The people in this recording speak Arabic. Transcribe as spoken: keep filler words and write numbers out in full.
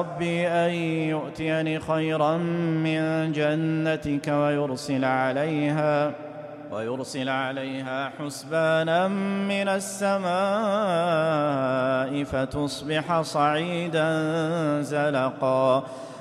ربي أن يؤتيني خيرا من جنتك ويرسل عليها ويرسل عليها حسبانا من السماء فتصبح صعيدا زلقا